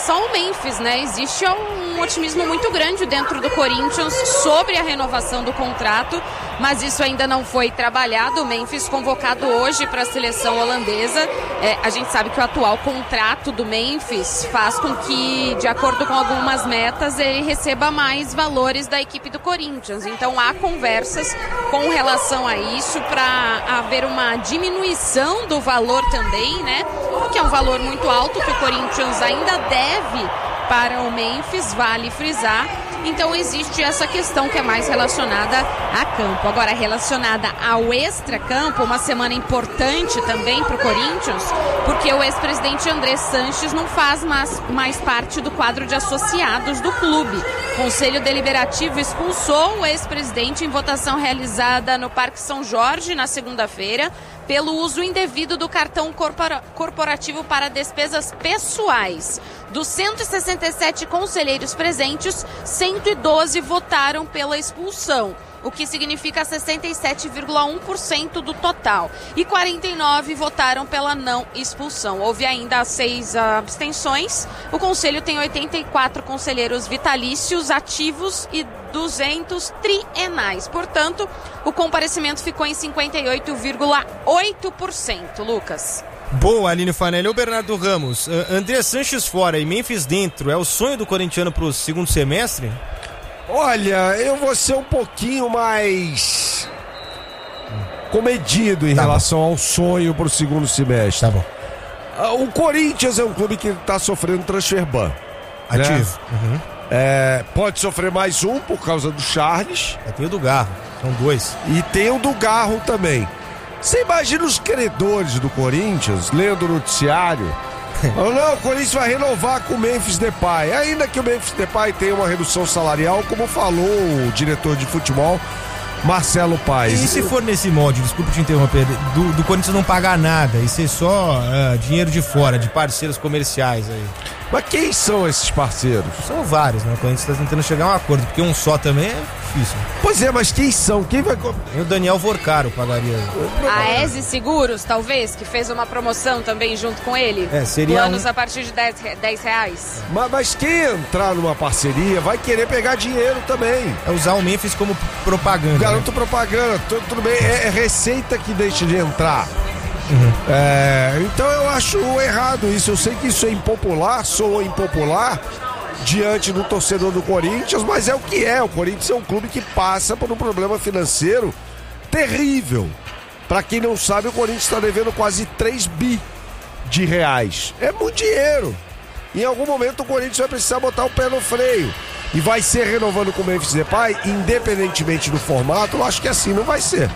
só o Memphis, né? Existe um otimismo muito grande dentro do Corinthians sobre a renovação do contrato, mas isso ainda não foi trabalhado. O Memphis convocado hoje para a seleção holandesa. A gente sabe que o atual contrato do Memphis faz com que, de acordo com algumas metas, ele receba mais valores da equipe do Corinthians. Então há conversas com relação a isso para haver uma diminuição do valor também, né? Que é um valor muito alto que o Corinthians ainda deve para o Memphis, vale frisar. Então existe essa questão que é mais relacionada a campo. Agora, relacionada ao extra-campo, uma semana importante também para o Corinthians, porque o ex-presidente André Sanches não faz mais parte do quadro de associados do clube. O Conselho Deliberativo expulsou o ex-presidente em votação realizada no Parque São Jorge na segunda-feira, pelo uso indevido do cartão corporativo para despesas pessoais. Dos 167 conselheiros presentes, 112 votaram pela expulsão, o que significa 67,1% do total. E 49 votaram pela não expulsão. Houve ainda 6 abstenções. O Conselho tem 84 conselheiros vitalícios ativos e 200 trienais. Portanto, o comparecimento ficou em 58,8%. Lucas. Boa, Aline Fanelli. O Bernardo Ramos, André Sanches fora e Memphis dentro, é o sonho do corintiano para o segundo semestre? Olha, eu vou ser um pouquinho mais comedido em relação ao sonho para o segundo semestre. Tá bom. O Corinthians é um clube que está sofrendo transfer ban. Ativo. Né? Uhum. Pode sofrer mais um por causa do Charles. Tem o do Garro, são 2. E tem o do Garro também. Você imagina os credores do Corinthians lendo o noticiário? Não, o Corinthians vai renovar com o Memphis Depay. Ainda que o Memphis Depay tenha uma redução salarial, como falou o diretor de futebol, Marcelo Paes. E se for nesse molde, desculpa te interromper, do Corinthians não pagar nada e ser só dinheiro de fora, de parceiros comerciais aí? Mas quem são esses parceiros? São vários, né? O Corinthians está tentando chegar a um acordo, porque um só também é difícil. Pois é, mas quem são? Quem vai... O Daniel Vorcaro pagaria. A ESE Seguros, talvez, que fez uma promoção também junto com ele. Seria planos a partir de R$10. Mas quem entrar numa parceria vai querer pegar dinheiro também. É usar o Memphis como propaganda. Garoto, né? Propaganda, tudo bem. É receita que deixa de entrar. Uhum. Então eu acho errado isso. Eu sei que isso é impopular, soa impopular diante do torcedor do Corinthians, mas é o que é. O Corinthians é um clube que passa por um problema financeiro terrível. Pra quem não sabe, o Corinthians está devendo quase 3 bi de reais. É muito dinheiro. Em algum momento o Corinthians vai precisar botar o pé no freio. E vai ser renovando com o Memphis Depay, independentemente do formato. Eu acho que assim não vai ser.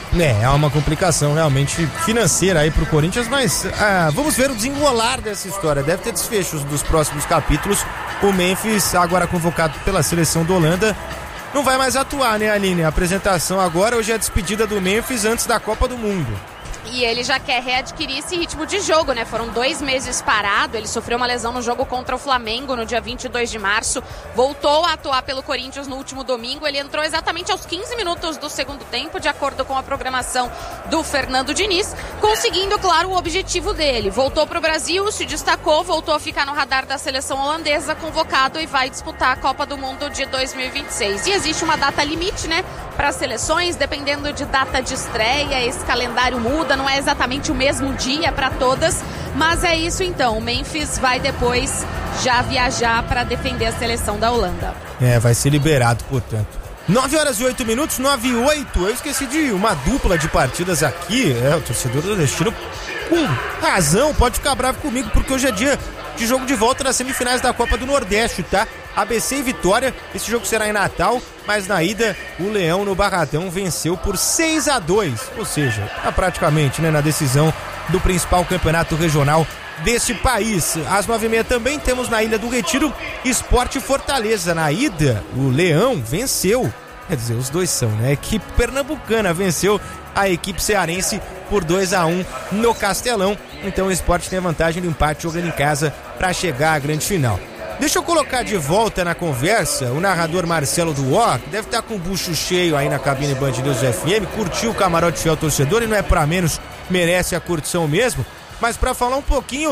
É uma complicação realmente financeira aí pro Corinthians, mas vamos ver o desenrolar dessa história. Deve ter desfechos dos próximos capítulos. O Memphis, agora convocado pela seleção da Holanda, não vai mais atuar, né, Aline? A apresentação agora, hoje é a despedida do Memphis antes da Copa do Mundo. E ele já quer readquirir esse ritmo de jogo, né? Foram 2 meses parado, ele sofreu uma lesão no jogo contra o Flamengo no dia 22 de março, voltou a atuar pelo Corinthians no último domingo, ele entrou exatamente aos 15 minutos do segundo tempo, de acordo com a programação do Fernando Diniz, conseguindo, claro, o objetivo dele. Voltou para o Brasil, se destacou, voltou a ficar no radar da seleção holandesa, convocado e vai disputar a Copa do Mundo de 2026. E existe uma data limite, né, para as seleções, dependendo de data de estreia, esse calendário muda, não é exatamente o mesmo dia para todas, mas é isso então. O Memphis vai depois já viajar para defender a seleção da Holanda. Vai ser liberado, portanto. 9h08, 9h08. Eu esqueci de uma dupla de partidas aqui. O torcedor do Destino, com razão, pode ficar bravo comigo, porque hoje é dia de jogo de volta nas semifinais da Copa do Nordeste, tá? ABC e Vitória, esse jogo será em Natal, mas na ida o Leão no Barradão venceu por 6-2, ou seja, praticamente, né, na decisão do principal campeonato regional deste país. Às 9h30 também temos na Ilha do Retiro Sport Fortaleza. Na ida o Leão venceu, quer dizer, os dois são, né? A equipe pernambucana venceu a equipe cearense por 2-1 no Castelão. Então o Sport tem a vantagem do empate jogando em casa para chegar à grande final. Deixa eu colocar de volta na conversa o narrador Marcelo Duó, que deve estar com o bucho cheio aí na cabine Band News FM, curtiu o camarote fiel torcedor e não é pra menos, merece a curtição mesmo, mas para falar um pouquinho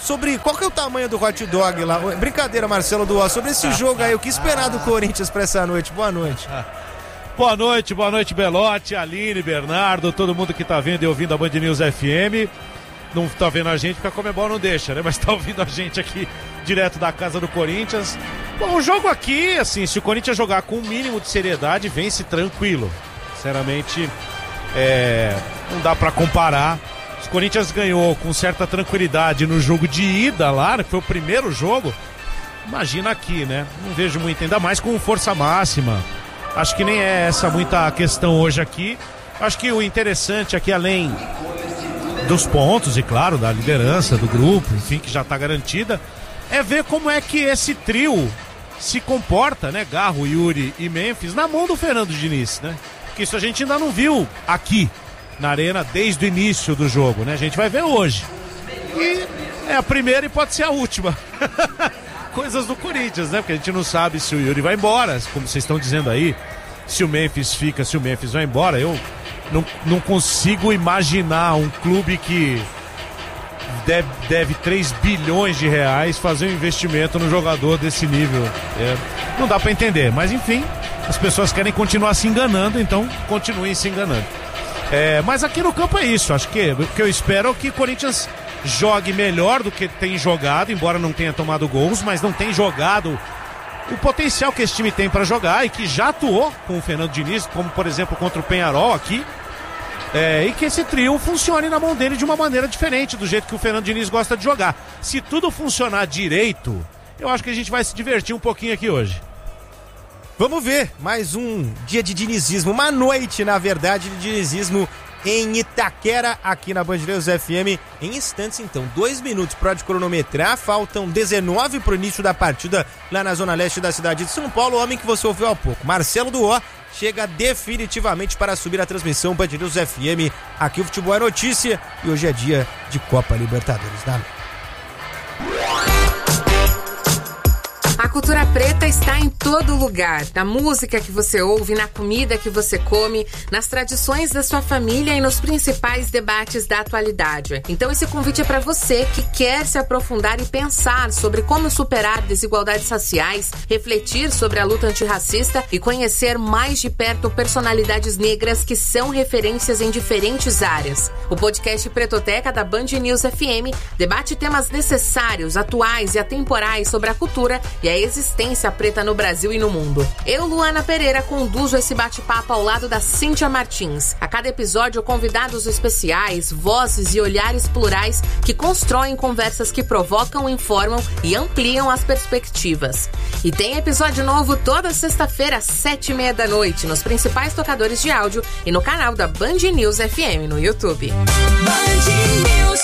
sobre qual que é o tamanho do hot dog lá. Brincadeira, Marcelo Duó, sobre esse jogo aí, o que esperar do Corinthians pra essa noite? Boa noite. Boa noite, Belotti, Aline, Bernardo, todo mundo que tá vendo e ouvindo a Band News FM. Não tá vendo a gente porque a Conmebol não deixa, né? Mas tá ouvindo a gente aqui direto da casa do Corinthians. Bom, o jogo aqui, assim, se o Corinthians jogar com um mínimo de seriedade, vence tranquilo. Sinceramente, não dá pra comparar. Se o Corinthians ganhou com certa tranquilidade no jogo de ida lá, que foi o primeiro jogo, imagina aqui, né? Não vejo muito, ainda mais com força máxima. Acho que nem é essa muita questão hoje aqui. Acho que o interessante aqui, além dos pontos e, claro, da liderança do grupo, enfim, que já está garantida, é ver como é que esse trio se comporta, né? Garro, Yuri e Memphis, na mão do Fernando Diniz, né? Porque isso a gente ainda não viu aqui na Arena desde o início do jogo, né? A gente vai ver hoje. E é a primeira e pode ser a última. Coisas do Corinthians, né? Porque a gente não sabe se o Yuri vai embora, como vocês estão dizendo aí, se o Memphis fica, se o Memphis vai embora. Eu não consigo imaginar um clube que deve 3 bilhões de reais fazer um investimento no jogador desse nível. Não dá pra entender, mas enfim, as pessoas querem continuar se enganando, então continuem se enganando. Mas aqui no campo é isso, acho que o que eu espero é que o Corinthians jogue melhor do que tem jogado, embora não tenha tomado gols, mas não tem jogado o potencial que esse time tem para jogar e que já atuou com o Fernando Diniz, como por exemplo contra o Peñarol aqui, e que esse trio funcione na mão dele de uma maneira diferente do jeito que o Fernando Diniz gosta de jogar. Se tudo funcionar direito, eu acho que a gente vai se divertir um pouquinho aqui hoje. Vamos ver, mais um dia de dinizismo, uma noite, na verdade, de dinizismo em Itaquera, aqui na Band News FM. Em instantes, então, 2 minutos para cronometrar, faltam 19 para o início da partida lá na zona leste da cidade de São Paulo. O homem que você ouviu há pouco, Marcelo Duó, chega definitivamente para subir a transmissão Band News FM. Aqui o futebol é notícia e hoje é dia de Copa Libertadores da América. A cultura preta está em todo lugar, na música que você ouve, na comida que você come, nas tradições da sua família e nos principais debates da atualidade. Então esse convite é para você que quer se aprofundar e pensar sobre como superar desigualdades raciais, refletir sobre a luta antirracista e conhecer mais de perto personalidades negras que são referências em diferentes áreas. O podcast Pretoteca da Band News FM debate temas necessários, atuais e atemporais sobre a cultura e a existência preta no Brasil e no mundo. Eu, Luana Pereira, conduzo esse bate-papo ao lado da Cíntia Martins. A cada episódio, convidados especiais, vozes e olhares plurais que constroem conversas que provocam, informam e ampliam as perspectivas. E tem episódio novo toda sexta-feira às 7h30 da noite, nos principais tocadores de áudio e no canal da Band News FM no YouTube. Band News.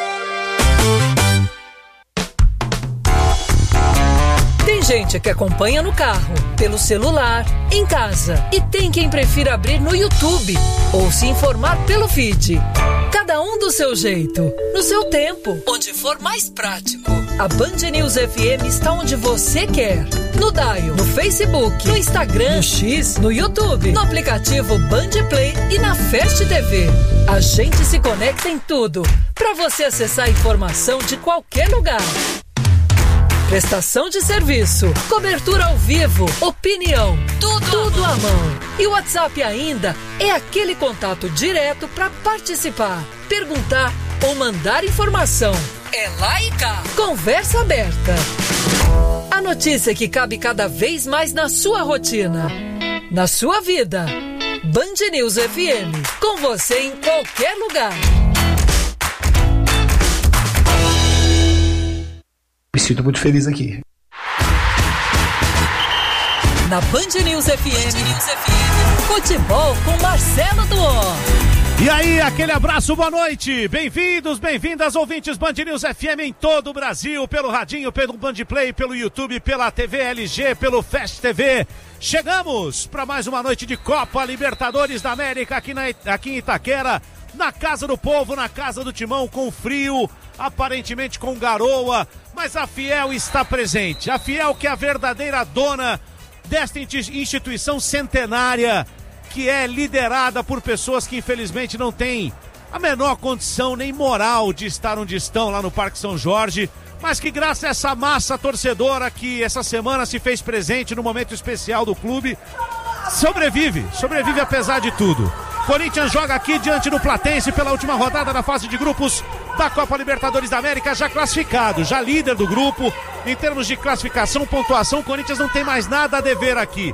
Tem gente que acompanha no carro, pelo celular, em casa. E tem quem prefira abrir no YouTube ou se informar pelo feed. Cada um do seu jeito, no seu tempo, onde for mais prático. A Band News FM está onde você quer. No Dial, no Facebook, no Instagram, no X, no YouTube, no aplicativo Band Play e na Fast TV. A gente se conecta em tudo, para você acessar a informação de qualquer lugar. Prestação de serviço, cobertura ao vivo, opinião, tudo à mão. E o WhatsApp ainda é aquele contato direto para participar, perguntar ou mandar informação. É lá e cá. Conversa aberta. A notícia que cabe cada vez mais na sua rotina, na sua vida. Band News FM, com você em qualquer lugar. Me sinto muito feliz aqui. Na Band News FM, futebol com Marcelo Duó. E aí, aquele abraço, boa noite. Bem-vindos, bem-vindas, ouvintes Band News FM em todo o Brasil, pelo radinho, pelo Band Play, pelo YouTube, pela TV LG, pelo Fast TV. Chegamos para mais uma noite de Copa Libertadores da América aqui em Itaquera, na casa do povo, na casa do Timão, com frio, aparentemente com garoa, mas a Fiel está presente. A Fiel, que é a verdadeira dona desta instituição centenária, que é liderada por pessoas que infelizmente não têm a menor condição nem moral de estar onde estão lá no Parque São Jorge, mas que graças a essa massa torcedora que essa semana se fez presente no momento especial do clube, sobrevive apesar de tudo. Corinthians joga aqui diante do Platense pela última rodada da fase de grupos da Copa Libertadores da América, já classificado, já líder do grupo. Em termos de classificação, pontuação, o Corinthians não tem mais nada a dever aqui,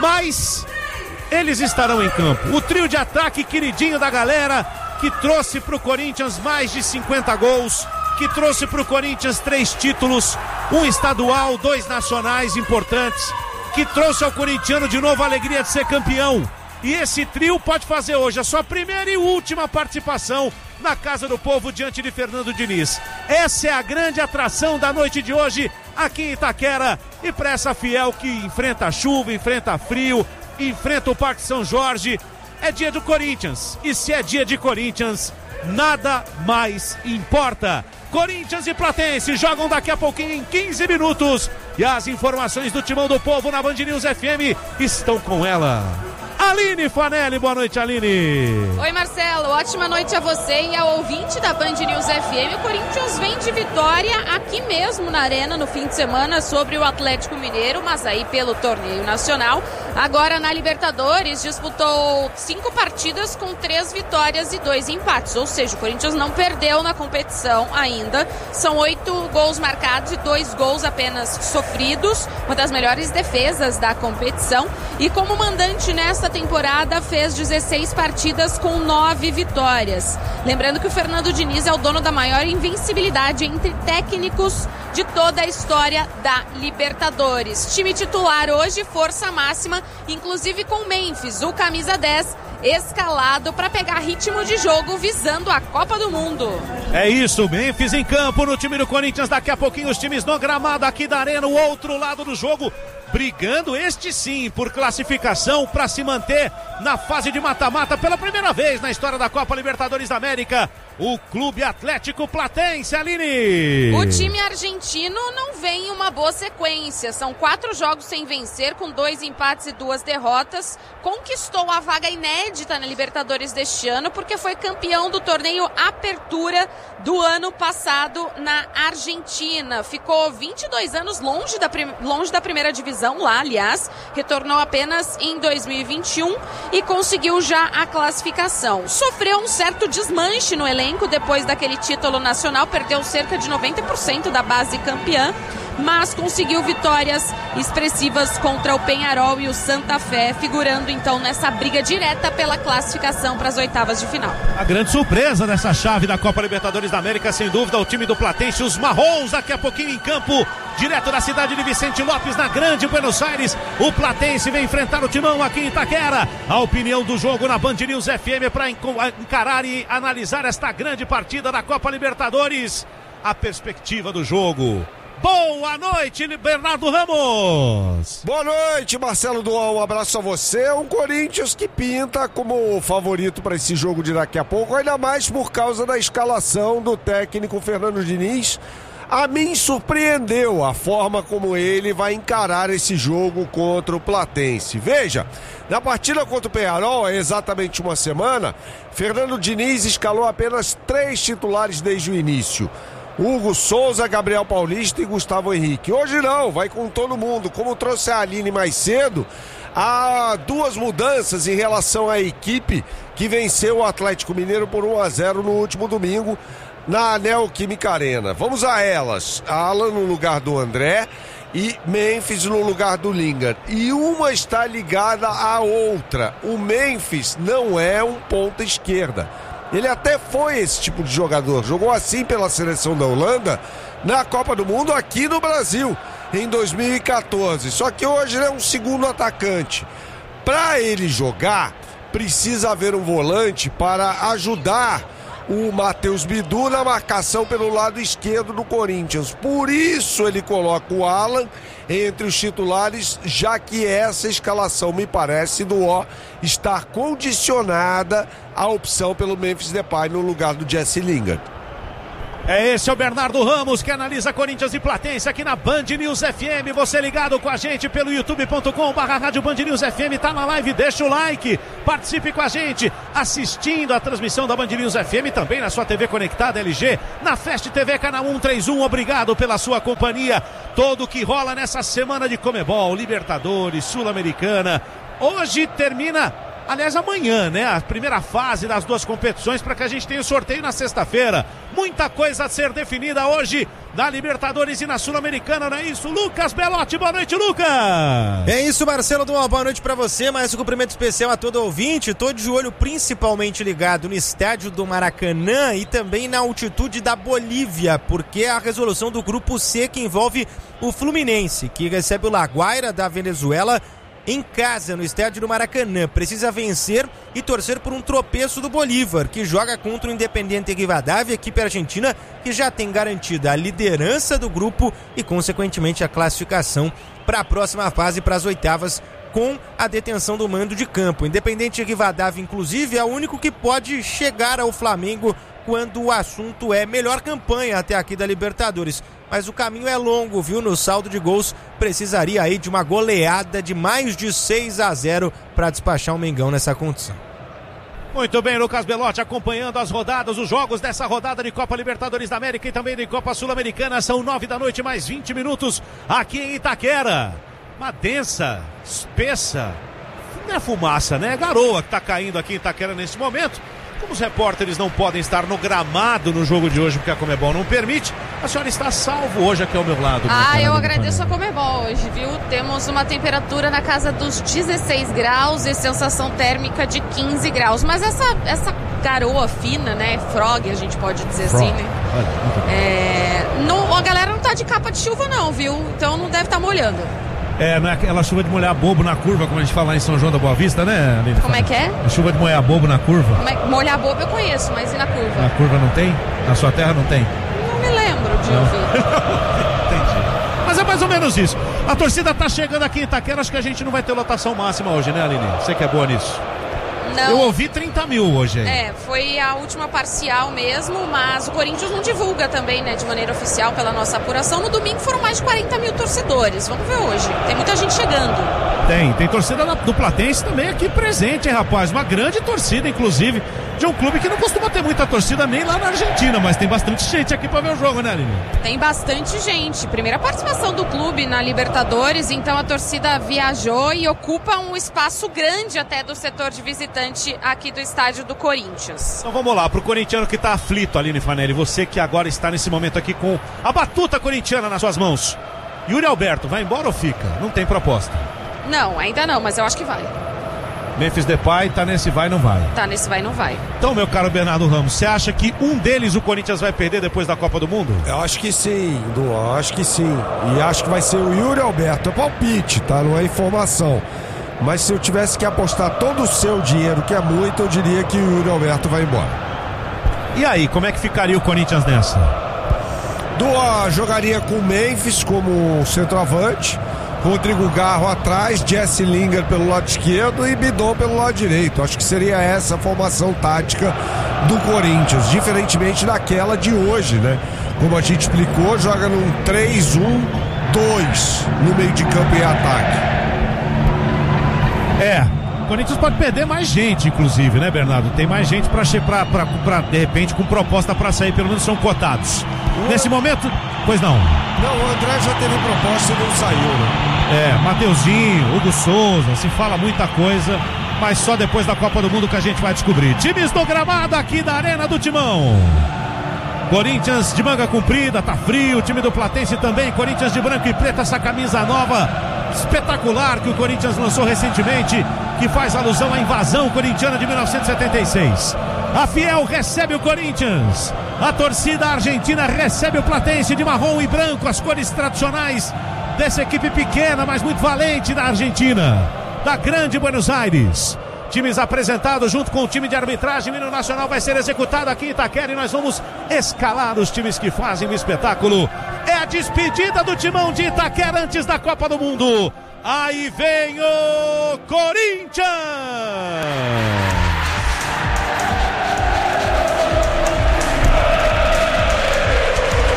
mas eles estarão em campo. O trio de ataque queridinho da galera, que trouxe pro Corinthians mais de 50 gols, que trouxe pro Corinthians 3 títulos, um estadual, 2 nacionais importantes, que trouxe ao corintiano de novo a alegria de ser campeão. E esse trio pode fazer hoje a sua primeira e última participação na Casa do Povo diante de Fernando Diniz. Essa é a grande atração da noite de hoje aqui em Itaquera. E para essa fiel que enfrenta chuva, enfrenta frio, enfrenta o Parque São Jorge, é dia do Corinthians. E se é dia de Corinthians, nada mais importa. Corinthians e Platense jogam daqui a pouquinho em 15 minutos. E as informações do Timão do Povo na Band News FM estão com ela, Aline Fanelli. Boa noite, Aline. Oi, Marcelo, ótima noite a você e ao ouvinte da Band News FM. O Corinthians vem de vitória aqui mesmo na Arena no fim de semana sobre o Atlético Mineiro, mas aí pelo torneio nacional. Agora na Libertadores disputou 5 partidas com 3 vitórias e 2 empates, ou seja, o Corinthians não perdeu na competição ainda. São 8 gols marcados e 2 gols apenas sofridos, uma das melhores defesas da competição. E como mandante nesta temporada fez 16 partidas com 9 vitórias. Lembrando que o Fernando Diniz é o dono da maior invencibilidade entre técnicos de toda a história da Libertadores. Time titular hoje, força máxima, inclusive com Memphis, o camisa 10, escalado para pegar ritmo de jogo visando a Copa do Mundo. É isso, Memphis em campo no time do Corinthians. Daqui a pouquinho os times no gramado aqui da Arena, o outro lado do jogo, brigando este sim por classificação para se manter na fase de mata-mata pela primeira vez na história da Copa Libertadores da América. O Clube Atlético Platense, Aline. O time argentino não vem em uma boa sequência. São 4 jogos sem vencer, com 2 empates e 2 derrotas. Conquistou a vaga inédita na Libertadores deste ano, porque foi campeão do torneio Apertura do ano passado na Argentina. Ficou 22 anos longe da primeira divisão lá, aliás. Retornou apenas em 2021 e conseguiu já a classificação. Sofreu um certo desmanche no elenco depois daquele título nacional, perdeu cerca de 90% da base campeã, mas conseguiu vitórias expressivas contra o Peñarol e o Santa Fé, figurando então nessa briga direta pela classificação para as oitavas de final. A grande surpresa dessa chave da Copa Libertadores da América, sem dúvida, o time do Platense, os marrons, daqui a pouquinho em campo, direto da cidade de Vicente Lopes, na Grande Buenos Aires. O Platense vem enfrentar o Timão aqui em Itaquera. A opinião do jogo na Band News FM para encarar e analisar esta grande partida da Copa Libertadores. A perspectiva do jogo. Boa noite, Bernardo Ramos. Boa noite, Marcelo Dual. Um abraço a você. Um Corinthians que pinta como favorito para esse jogo de daqui a pouco, ainda mais por causa da escalação do técnico Fernando Diniz. A mim surpreendeu a forma como ele vai encarar esse jogo contra o Platense. Veja, na partida contra o Peñarol, há exatamente uma semana, Fernando Diniz escalou apenas 3 titulares desde o início: Hugo Souza, Gabriel Paulista e Gustavo Henrique. Hoje não, vai com todo mundo. Como trouxe a Aline mais cedo, há 2 mudanças em relação à equipe que venceu o Atlético Mineiro por 1-0 no último domingo na Neoquímica Arena. Vamos a elas: Alan no lugar do André e Memphis no lugar do Lingard. E uma está ligada à outra. O Memphis não é um ponta esquerda. Ele até foi esse tipo de jogador. Jogou assim pela seleção da Holanda na Copa do Mundo aqui no Brasil em 2014. Só que hoje ele é um segundo atacante. Para ele jogar, precisa haver um volante para ajudar o Matheus Bidu na marcação pelo lado esquerdo do Corinthians. Por isso ele coloca o Alan entre os titulares, já que essa escalação, me parece, estar condicionada à opção pelo Memphis Depay no lugar do Jesse Lingard. Esse é o Bernardo Ramos que analisa Corinthians e Platense aqui na Band News FM. Você ligado com a gente pelo youtube.com/rádio Band News FM, tá na live, deixa o like, participe com a gente, assistindo a transmissão da Band News FM, também na sua TV conectada LG, na Fast TV canal 131. Obrigado pela sua companhia. Tudo que rola nessa semana de Comebol, Libertadores, Sul-Americana. Hoje termina, aliás, amanhã, né? A primeira fase das duas competições para que a gente tenha o sorteio na sexta-feira. Muita coisa a ser definida hoje na Libertadores e na Sul-Americana, não é isso? Lucas Belotti, boa noite, Lucas! É isso, Marcelo, uma boa noite para você, mais um cumprimento especial a todo ouvinte. Tô de olho principalmente ligado no estádio do Maracanã e também na altitude da Bolívia, porque é a resolução do grupo C que envolve o Fluminense, que recebe o La Guaira da Venezuela em casa, no estádio do Maracanã. Precisa vencer e torcer por um tropeço do Bolívar, que joga contra o Independiente Rivadavia, equipe argentina que já tem garantida a liderança do grupo e, consequentemente, a classificação para a próxima fase, para as oitavas, com a detenção do mando de campo. O Independiente Rivadavia, inclusive, é o único que pode chegar ao Flamengo quando o assunto é melhor campanha até aqui da Libertadores. Mas o caminho é longo, viu? No saldo de gols, precisaria aí de uma goleada de mais de 6-0 para despachar o Mengão nessa condição. Muito bem, Lucas Belotti acompanhando as rodadas, os jogos dessa rodada de Copa Libertadores da América e também de Copa Sul-Americana. São 9 da noite, mais 20 minutos aqui em Itaquera. Uma densa, espessa, não é fumaça, né? É garoa que tá caindo aqui em Itaquera nesse momento. Como os repórteres não podem estar no gramado no jogo de hoje porque a Comebol não permite, a senhora está salvo hoje aqui ao meu lado. Eu agradeço a Comebol hoje, viu? Temos uma temperatura na casa dos 16 graus e sensação térmica de 15 graus. Mas essa garoa fina, né? Frog, a gente pode dizer assim, né? A galera não tá de capa de chuva não, viu? Então não deve estar molhando. Não é aquela chuva de molhar bobo na curva, como a gente fala lá em São João da Boa Vista, né, Aline? Como é que é? A chuva de molhar bobo na curva. Molhar bobo eu conheço, mas e na curva? Na curva não tem? Na sua terra não tem? Não me lembro de ouvir. Entendi. Mas é mais ou menos isso. A torcida tá chegando aqui em Itaquera, acho que a gente não vai ter lotação máxima hoje, né, Aline? Você que é boa nisso. Não. Eu ouvi 30 mil hoje aí. Foi a última parcial mesmo, mas o Corinthians não divulga também, né, de maneira oficial pela nossa apuração. No domingo foram mais de 40 mil torcedores. Vamos ver hoje. Tem muita gente chegando. Tem torcida do Platense também aqui presente, hein, rapaz? Uma grande torcida, inclusive, de um clube que não costuma ter muita torcida nem lá na Argentina, mas tem bastante gente aqui pra ver o jogo, né, Aline? Tem bastante gente. Primeira participação do clube na Libertadores, então a torcida viajou e ocupa um espaço grande até do setor de visitante aqui do estádio do Corinthians. Então vamos lá, pro corintiano que tá aflito, Aline Fanelli, você que agora está nesse momento aqui com a batuta corintiana nas suas mãos. Yuri Alberto, vai embora ou fica? Não tem proposta. Não, ainda não, mas eu acho que vai. Memphis Depay tá nesse vai não vai. Tá nesse vai não vai. Então, meu caro Bernardo Ramos, você acha que um deles o Corinthians vai perder depois da Copa do Mundo? Eu acho que sim, Du, acho que sim. E acho que vai ser o Yuri Alberto. É palpite, tá? Não é informação. Mas se eu tivesse que apostar todo o seu dinheiro, que é muito, eu diria que o Yuri Alberto vai embora. E aí, como é que ficaria o Corinthians nessa? Du, jogaria com o Memphis como centroavante, Rodrigo Garro atrás, Jesse Lingard pelo lado esquerdo e Bidon pelo lado direito. Acho que seria essa a formação tática do Corinthians, diferentemente daquela de hoje, né? Como a gente explicou, joga num 3-1-2 no meio de campo e ataque. O Corinthians pode perder mais gente, inclusive, né, Bernardo? Tem mais gente pra de repente, com proposta pra sair, pelo menos são cotados. Nesse momento, pois não. Não, o André já teve proposta e não saiu, né? Mateuzinho, Hugo Souza, se fala muita coisa, mas só depois da Copa do Mundo que a gente vai descobrir. Times do gramado aqui da Arena do Timão. Corinthians de manga comprida, tá frio, o time do Platense também, Corinthians de branco e preto, essa camisa nova, espetacular que o Corinthians lançou recentemente, que faz alusão à invasão corintiana de 1976. A Fiel recebe o Corinthians, a torcida argentina recebe o Platense de marrom e branco, as cores tradicionais dessa equipe pequena, mas muito valente da Argentina, da grande Buenos Aires. Times apresentados junto com o time de arbitragem. O hino nacional vai ser executado aqui em Itaquera e nós vamos escalar os times que fazem o espetáculo. É a despedida do Timão de Itaquera antes da Copa do Mundo. Aí vem o Corinthians!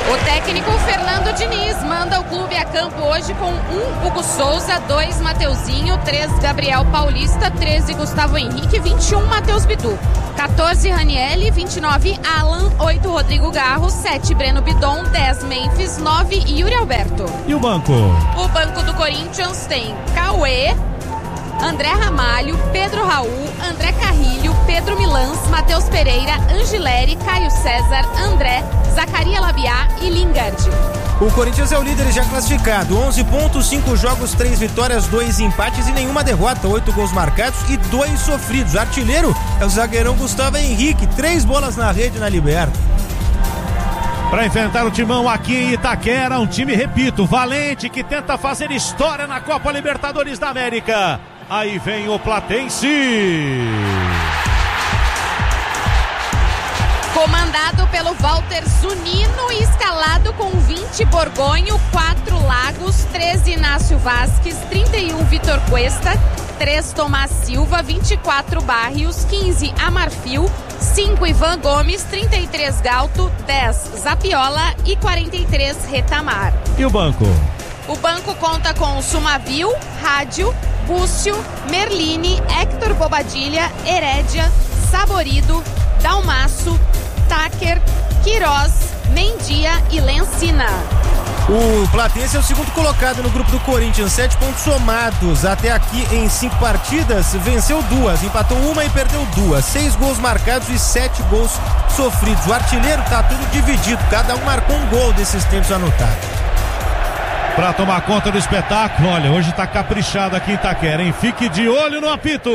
O técnico Fernando Diniz manda o clube a campo hoje com 1 Hugo Souza, 2 Mateuzinho, 3 Gabriel Paulista, 13 Gustavo Henrique, 21 Matheus Bidu, 14 Ranielli, 29 Alan, 8 Rodrigo Garro, 7 Breno Bidon, 10 Memphis, 9 Yuri Alberto. E o banco? O banco do Corinthians tem Cauê, André Ramalho, Pedro Raul, André Carrilho, Pedro Milans, Matheus Pereira, Angileri, Caio César, André, Zacaria Labiá e Lingard. O Corinthians é o líder já classificado, 11 pontos, 5 jogos, 3 vitórias, 2 empates e nenhuma derrota, 8 gols marcados e 2 sofridos. Artilheiro é o zagueirão Gustavo Henrique, 3 bolas na rede na Liberta. Para enfrentar o Timão aqui em Itaquera, um time, repito, valente, que tenta fazer história na Copa Libertadores da América. Aí vem o Platense. Comandado pelo Walter Zunino e escalado com 20 Borgonho, 4 Lagos, 13 Inácio Vasquez, 31 Vitor Cuesta, 3 Tomás Silva, 24 Barrios, 15 Amarfil, 5 Ivan Gomes, 33 Galto, 10 Zapiola e 43 Retamar. E o banco? O banco conta com Sumavil, Rádio, Búcio, Merline, Héctor Bobadilha, Herédia, Saborido, Dalmaço, Taker, Queiroz, Mendia e Lencina. O Platense é o segundo colocado no grupo do Corinthians, 7 pontos somados até aqui em 5 partidas, venceu 2, empatou 1 e perdeu 2, 6 gols marcados e 7 gols sofridos. O artilheiro tá tudo dividido, cada um marcou um gol desses tempos anotados. Para tomar conta do espetáculo, olha, hoje tá caprichado aqui em Itaquera, hein? Fique de olho no apito.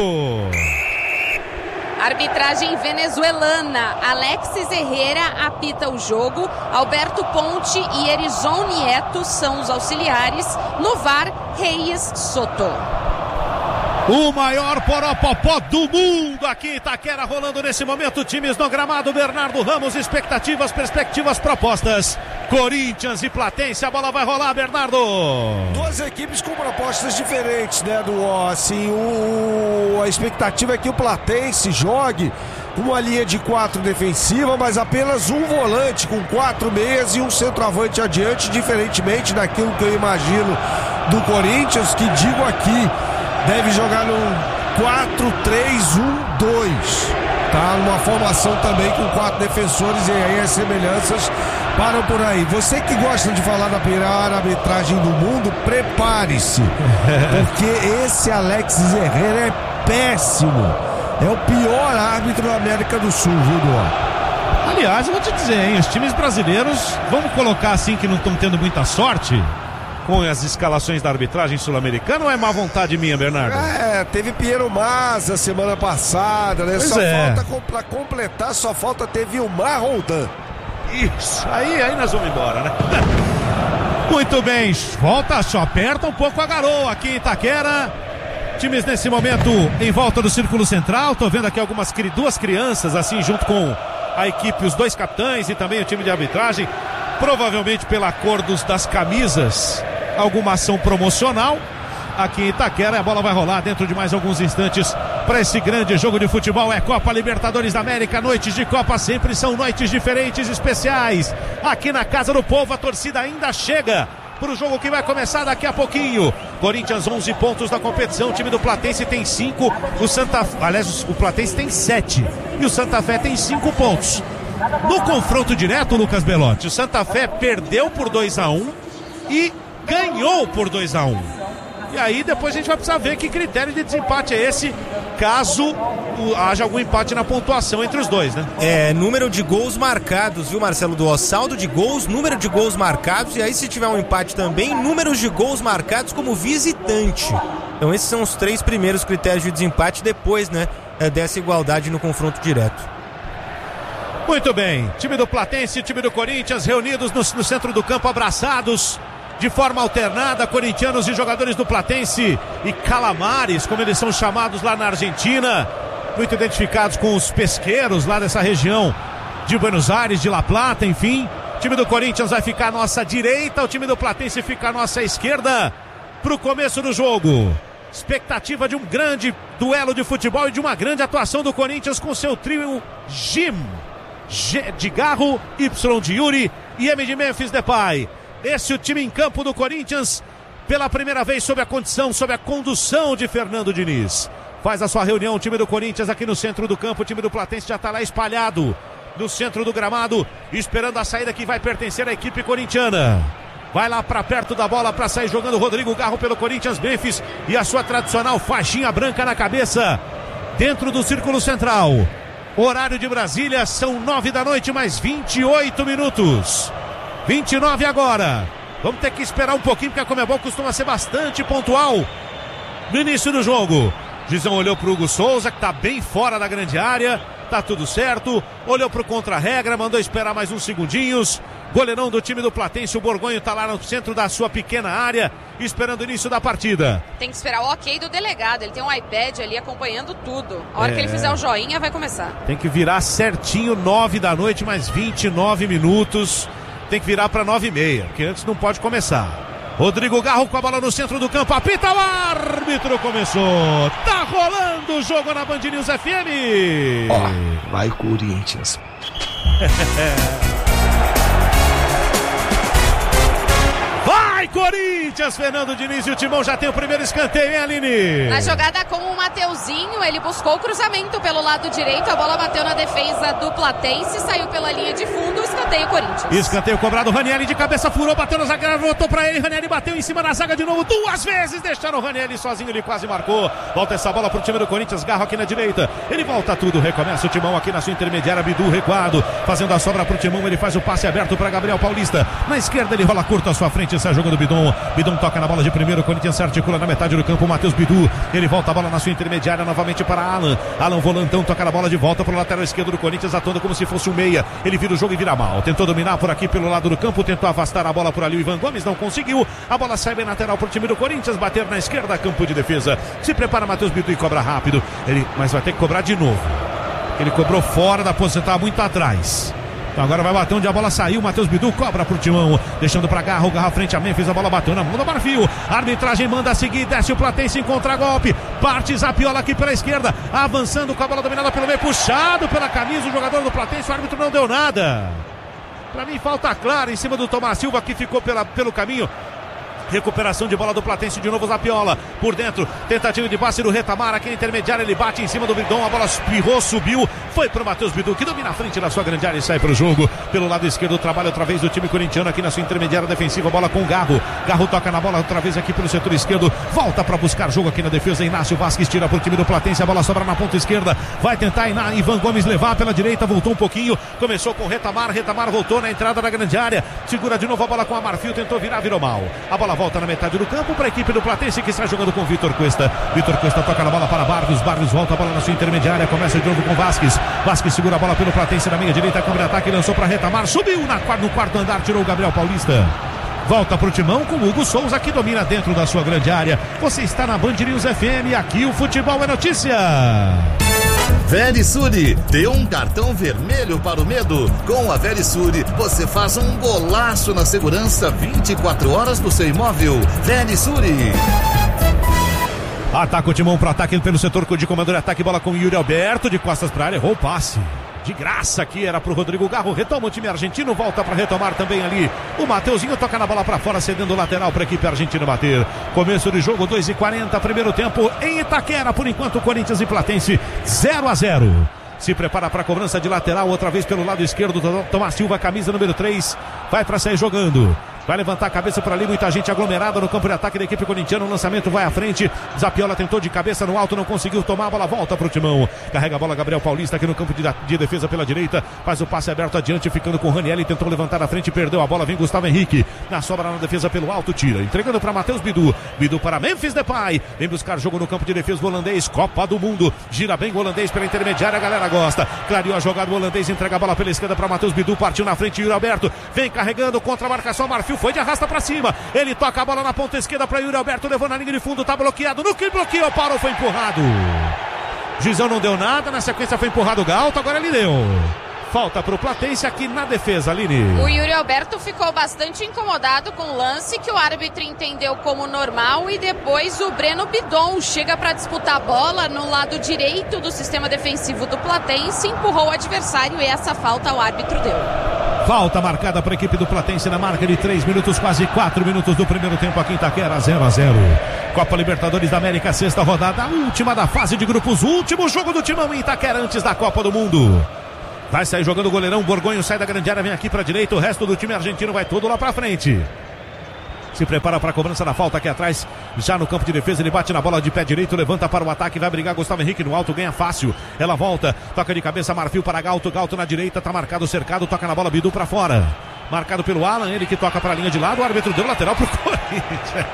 Arbitragem venezuelana. Alexis Herrera apita o jogo. Alberto Ponte e Erison Nieto são os auxiliares. No VAR, Reyes Soto. O maior poropopó do mundo aqui em Itaquera rolando nesse momento. Times no gramado, Bernardo Ramos, expectativas, perspectivas, propostas. Corinthians e Platense, a bola vai rolar, Bernardo. Duas equipes com propostas diferentes, né, a expectativa é que o Platense jogue com uma linha de 4 defensiva, mas apenas um volante com 4 meias e um centroavante adiante, diferentemente daquilo que eu imagino do Corinthians, que digo aqui, deve jogar num 4-3-1-2, tá? Numa formação também com 4 defensores, e aí as semelhanças param por aí. Você que gosta de falar da pior arbitragem do mundo, prepare-se, porque esse Alexis Herrera é péssimo, é o pior árbitro da América do Sul, viu, Duarte? Aliás, eu vou te dizer, hein, os times brasileiros, vamos colocar assim que não estão tendo muita sorte com as escalações da arbitragem sul-americana, ou é má vontade minha, Bernardo? Teve Piero Mazza semana passada, né? Pois só é. falta, pra completar, só falta ter Vilmar Roldan. Isso, aí nós vamos embora, né? Muito bem, volta, só aperta um pouco a garoa aqui em Itaquera. Times nesse momento em volta do círculo central. Tô vendo aqui duas crianças assim junto com a equipe, os 2 capitães e também o time de arbitragem. Provavelmente pela cor das camisas, alguma ação promocional aqui em Itaquera. A bola vai rolar dentro de mais alguns instantes para esse grande jogo de futebol. É Copa Libertadores da América. Noites de Copa sempre são noites diferentes, especiais. Aqui na Casa do Povo, a torcida ainda chega para o jogo que vai começar daqui a pouquinho. Corinthians 11 pontos na competição, o time do Platense tem 5, o Platense tem 7 e o Santa Fé tem 5 pontos. No confronto direto, Lucas Belotti, o Santa Fé perdeu por 2-1 e ganhou por 2-1. E aí depois a gente vai precisar ver que critério de desempate é esse, caso haja algum empate na pontuação entre os dois, né? Número de gols marcados, viu, Marcelo? Do saldo de gols, número de gols marcados, e aí se tiver um empate também, números de gols marcados como visitante. Então esses são os 3 primeiros critérios de desempate depois, né, dessa igualdade no confronto direto. Muito bem, time do Platense e time do Corinthians reunidos no centro do campo, abraçados de forma alternada, corintianos e jogadores do Platense e calamares, como eles são chamados lá na Argentina, muito identificados com os pesqueiros lá dessa região de Buenos Aires, de La Plata, enfim. O time do Corinthians vai ficar à nossa direita, o time do Platense fica à nossa esquerda para o começo do jogo. Expectativa de um grande duelo de futebol e de uma grande atuação do Corinthians com seu trio Jim. G de Garro, Y de Yuri e M de Memphis Depay. Esse é o time em campo do Corinthians, pela primeira vez sob a condução de Fernando Diniz. Faz a sua reunião o time do Corinthians aqui no centro do campo. O time do Platense já está lá espalhado no centro do gramado, esperando a saída que vai pertencer à equipe corintiana. Vai lá para perto da bola para sair jogando Rodrigo Garro pelo Corinthians. Memphis e a sua tradicional faixinha branca na cabeça, dentro do círculo central. Horário de Brasília, são 9 da noite, mais 28 minutos. 29 agora. Vamos ter que esperar um pouquinho, porque a Conmebol costuma ser bastante pontual no início do jogo. Gizão olhou para o Hugo Souza, que está bem fora da grande área. Tá tudo certo. Olhou para o contra-regra, mandou esperar mais uns segundinhos. Goleirão do time do Platense, o Borgonho tá lá no centro da sua pequena área, esperando o início da partida. Tem que esperar o ok do delegado, ele tem um iPad ali acompanhando tudo. A hora que ele fizer o joinha, vai começar. Tem que virar certinho 9 da noite, mais 29 minutos. Tem que virar para 9h30, porque antes não pode começar. Rodrigo Garro com a bola no centro do campo, apita o árbitro, começou. Tá rolando o jogo na Band News FM. Vai Corinthians. Vai Corinthians, Fernando Diniz, e o Timão já tem o primeiro escanteio, hein, Aline? Na jogada com o Mateuzinho, ele buscou o cruzamento pelo lado direito, a bola bateu na defesa do Platense, saiu pela linha de fundo, escanteio Corinthians. Escanteio cobrado, Ranieri de cabeça furou, bateu na zaga, voltou pra ele, Ranieri bateu em cima da zaga de novo, 2 vezes, deixaram o Ranieri sozinho, ele quase marcou. Volta essa bola pro time do Corinthians, Garro aqui na direita, ele volta tudo, recomeça o Timão aqui na sua intermediária, Bidu recuado, fazendo a sobra pro Timão, ele faz o passe aberto pra Gabriel Paulista, na esquerda ele rola curto à sua frente, sai jogando Bidon toca na bola de primeiro, o Corinthians se articula na metade do campo, o Matheus Bidu, ele volta a bola na sua intermediária novamente para Alan volantão, toca na bola de volta pro lateral esquerdo do Corinthians, atuando como se fosse um meia, ele vira o jogo e vira mal, tentou dominar por aqui pelo lado do campo, tentou afastar a bola por ali, o Ivan Gomes não conseguiu, a bola sai bem lateral pro time do Corinthians, bater na esquerda, campo de defesa, se prepara Matheus Bidu e cobra rápido, mas vai ter que cobrar de novo, ele cobrou fora da posição, estava muito atrás. Então agora vai bater onde a bola saiu, Matheus Bidu cobra pro Timão, deixando pra Garro, Garro frente a Memphis, a bola bateu na mão do Marfio, a arbitragem manda seguir, desce o Platense em contra-golpe, parte Zapiola aqui pela esquerda, avançando com a bola dominada pelo meio, puxado pela camisa o jogador do Platense, o árbitro não deu nada. Pra mim falta clara em cima do Tomás Silva, que ficou pelo caminho. Recuperação de bola do Platense, de novo Zapiola por dentro, tentativa de passe do Retamar aqui na intermediária, ele bate em cima do Bidon, a bola espirrou, subiu, foi pro Matheus Bidu, que domina a frente da sua grande área e sai pro jogo, pelo lado esquerdo, trabalha outra vez do time corintiano aqui na sua intermediária defensiva, bola com o Garro toca na bola outra vez aqui pelo setor esquerdo, volta para buscar jogo aqui na defesa, Inácio Vasquez tira pro time do Platense, a bola sobra na ponta esquerda, vai tentar Ivan Gomes levar pela direita, voltou um pouquinho, começou com Retamar voltou na entrada da grande área, segura de novo a bola com a Marfio, tentou virar, virou mal, a bola volta na metade do campo para a equipe do Platense, que está jogando com Vitor Cuesta toca na bola para Barrios volta a bola na sua intermediária, começa de novo com Vasquez segura a bola pelo Platense na meia direita, câmbio de ataque, lançou para Retamar, subiu no quarto andar, tirou o Gabriel Paulista, volta pro Timão com o Hugo Souza, que domina dentro da sua grande área. Você está na Band News FM, aqui o futebol é notícia. Verisure, dê um cartão vermelho para o medo. Com a Verisure, você faz um golaço na segurança 24 horas do seu imóvel. Verisure. Ataca o Timão pro ataque pelo setor de comando de ataque, bola com o Yuri Alberto, de costas para área, errou o passe. De graça aqui, era pro Rodrigo Garro, retoma o time argentino, volta para retomar também ali. O Mateuzinho toca na bola para fora, cedendo o lateral para a equipe argentina bater. Começo de jogo, 2h40, primeiro tempo em Itaquera, por enquanto Corinthians e Platense 0-0. Se prepara para a cobrança de lateral, outra vez pelo lado esquerdo, Tomás Silva, camisa número 3, vai para sair jogando. Vai levantar a cabeça por ali, muita gente aglomerada no campo de ataque da equipe corintiana, o lançamento vai à frente, Zapiola tentou de cabeça no alto, não conseguiu tomar, a bola volta pro Timão, carrega a bola Gabriel Paulista aqui no campo de defesa pela direita, faz o passe aberto adiante, ficando com o Ranieri, tentou levantar na frente, perdeu a bola, vem Gustavo Henrique, na sobra na defesa pelo alto, tira, entregando para Matheus Bidu para Memphis Depay, vem buscar jogo no campo de defesa, o holandês, Copa do Mundo, gira bem o holandês pela intermediária, a galera gosta, clareou a jogada, o holandês entrega a bola pela esquerda para Matheus Bidu, partiu na frente, Yuri Alberto, vem carregando contra a marcação, Marfio foi de arrasta para cima, ele toca a bola na ponta esquerda para Yuri Alberto, levou na linha de fundo, tá bloqueado, no que bloqueou, parou, foi empurrado. Gizão não deu nada, na sequência foi empurrado o Galto, agora ele deu. falta pro Platense aqui na defesa, Aline. O Yuri Alberto ficou bastante incomodado com o lance que o árbitro entendeu como normal e depois o Breno Bidon chega para disputar a bola no lado direito do sistema defensivo do Platense, empurrou o adversário e essa falta o árbitro deu. Falta marcada para a equipe do Platense na marca de 3 minutos, quase 4 minutos do primeiro tempo aqui em Itaquera, 0-0. Copa Libertadores da América, sexta rodada, última da fase de grupos, último jogo do Timão em Itaquera antes da Copa do Mundo. Vai sair jogando o goleirão, Borgonho sai da grande área, vem aqui para a direita, o resto do time argentino vai todo lá para frente. Se prepara para a cobrança da falta aqui atrás, já no campo de defesa, ele bate na bola de pé direito, levanta para o ataque, vai brigar Gustavo Henrique no alto, ganha fácil, ela volta, toca de cabeça, Marfil para Galto, Galto na direita, tá marcado, cercado, toca na bola, Bidu para fora, marcado pelo Alan, ele que toca para a linha de lado, o árbitro deu lateral pro Corinthians.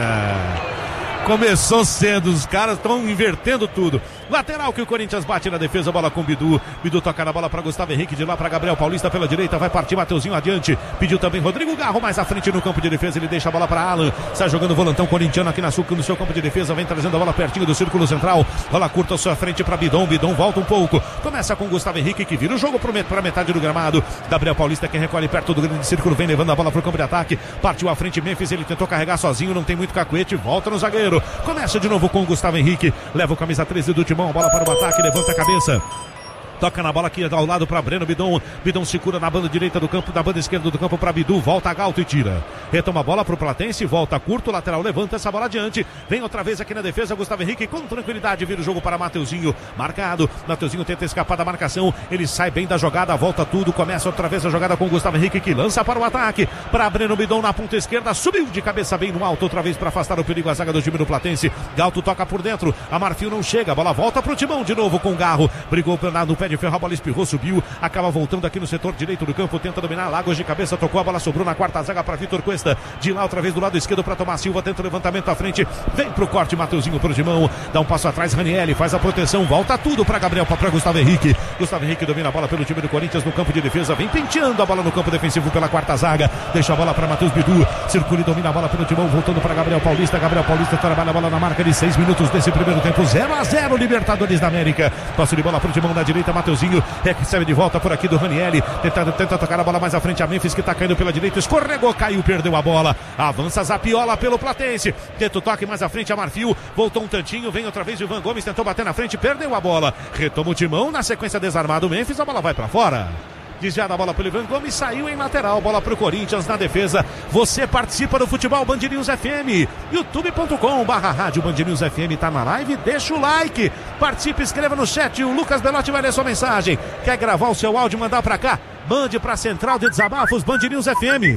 Começou cedo, os caras estão invertendo tudo. Lateral que o Corinthians bate na defesa, bola com o Bidu. Bidu toca na bola para Gustavo Henrique, de lá para Gabriel Paulista pela direita, vai partir Mateuzinho adiante. Pediu também Rodrigo Garro mais à frente no campo de defesa, ele deixa a bola para Alan. Sai jogando o volantão corintiano aqui no seu campo de defesa, vem trazendo a bola pertinho do círculo central. Bola curta à sua frente para Bidon, Bidon volta um pouco. Começa com Gustavo Henrique que vira o jogo para metade do gramado. Gabriel Paulista quem recolhe perto do grande círculo, vem levando a bola para o campo de ataque. Partiu à frente Memphis, ele tentou carregar sozinho, não tem muito cacuete, volta no zagueiro. Começa de novo com o Gustavo Henrique, leva o camisa 13 do Timão, bola para o ataque, levanta a cabeça. Toca na bola aqui ao lado para Breno Bidon. Bidon se cura na banda direita do campo, da banda esquerda do campo para Bidu. Volta a Galto e tira. Retoma a bola para o Platense, volta curto, lateral levanta essa bola adiante. Vem outra vez aqui na defesa, Gustavo Henrique com tranquilidade, vira o jogo para Mateuzinho. Marcado, Mateuzinho tenta escapar da marcação, ele sai bem da jogada, volta tudo, começa outra vez a jogada com Gustavo Henrique que lança para o ataque. Para Breno Bidon na ponta esquerda, subiu de cabeça bem no alto, outra vez para afastar o perigo a zaga do time do Platense. Galto toca por dentro, a Marfil não chega, a bola volta para o Timão de novo com o Garro. Brigou no pé de ferro, a bola espirrou, subiu, acaba voltando aqui no setor direito do campo, tenta dominar, Lagos de cabeça, tocou, a bola sobrou na quarta zaga para Vitor Cuesta, de lá outra vez do lado esquerdo para Tomás Silva, tenta o levantamento à frente, vem pro corte, Mateuzinho pro Timão, dá um passo atrás, Ranieri faz a proteção, volta tudo para Gabriel, para Gustavo Henrique domina a bola pelo time do Corinthians no campo de defesa, vem penteando a bola no campo defensivo pela quarta zaga, deixa a bola para Matheus Bidu, circula e domina a bola pelo Timão, voltando para Gabriel Paulista trabalha a bola na marca de 6 minutos desse primeiro tempo, 0-0 Libertadores da América, passo de bola pro Timão na direita, Mateuzinho recebe de volta por aqui do Ranieri, tenta tocar a bola mais à frente, a Memphis que tá caindo pela direita, escorregou, caiu, perdeu a bola, avança Zapiola pelo Platense, tenta o toque mais à frente, a Marfil, voltou um tantinho, vem outra vez o Ivan Gomes, tentou bater na frente, perdeu a bola, retoma o Timão, na sequência desarmado o Memphis, a bola vai pra fora. Desviada a bola pelo Ivan Gomes, saiu em lateral, bola pro Corinthians na defesa. Você participa do Futebol Band News FM, youtube.com/rádio Band News FM, tá na live, deixa o like, participe, escreva no chat, o Lucas Belotti vai ler sua mensagem. Quer gravar o seu áudio e mandar pra cá? Mande pra Central de Desabafos Band News FM.